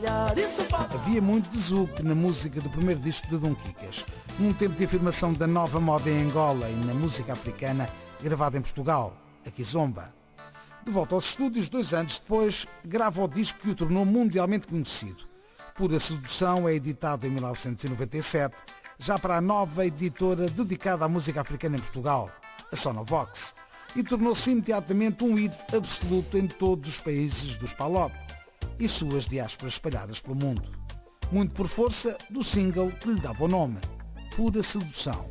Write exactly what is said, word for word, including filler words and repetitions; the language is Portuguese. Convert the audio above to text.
Havia muito de zouk na música do primeiro disco de Dom Quicas, num tempo de afirmação da nova moda em Angola e na música africana gravada em Portugal, a Kizomba. De volta aos estúdios, dois anos depois, grava o disco que o tornou mundialmente conhecido. Pura Sedução é editado em mil novecentos e noventa e sete, já para a nova editora dedicada à música africana em Portugal, a Sonovox, e tornou-se imediatamente um hit absoluto em todos os países dos PALOP e suas diásporas espalhadas pelo mundo. Muito por força do single que lhe dava o nome, Pura Sedução.